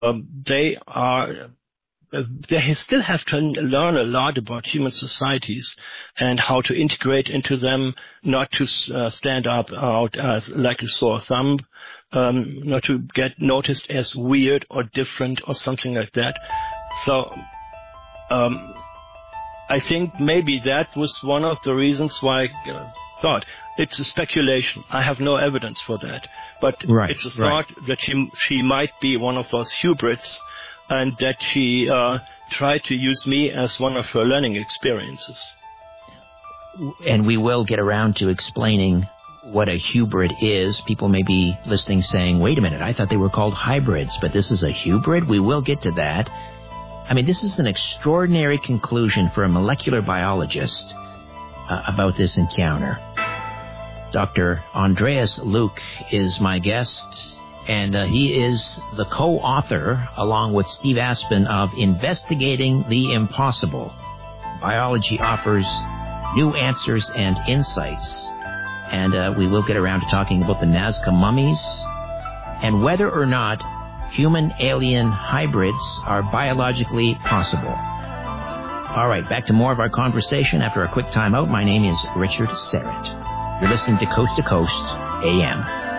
they still have to learn a lot about human societies and how to integrate into them, not to stand up out as like a sore thumb, not to get noticed as weird or different or something like that. So I think maybe that was one of the reasons why I thought. It's a speculation. I have no evidence for that. But it's a thought that she might be one of those hybrids and that she tried to use me as one of her learning experiences. And we will get around to explaining what a hybrid is. People may be listening saying, wait a minute, I thought they were called hybrids, but this is a hybrid? We will get to that. I mean, this is an extraordinary conclusion for a molecular biologist about this encounter. Dr. Andreas Luke is my guest, and he is the co-author, along with Steve Aspen, of Investigating the Impossible. Biology offers new answers and insights. And we will get around to talking about the Nazca mummies and whether or not human-alien hybrids are biologically possible. All right, back to more of our conversation after a quick timeout. My name is Richard Serrett. You're listening to Coast AM.